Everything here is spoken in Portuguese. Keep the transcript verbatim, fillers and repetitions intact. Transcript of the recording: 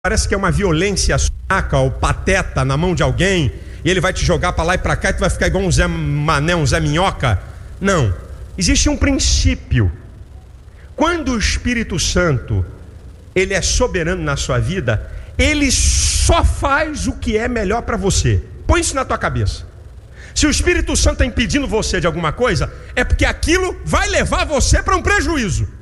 Parece que é uma violência fraca ou pateta na mão de alguém, e ele vai te jogar para lá e para cá e tu vai ficar igual um Zé Mané, um Zé Minhoca. Não, existe um princípio. Quando o Espírito Santo ele é soberano na sua vida, ele só faz o que é melhor para você. Põe isso na tua cabeça. Se o Espírito Santo está impedindo você de alguma coisa, é porque aquilo vai levar você para um prejuízo.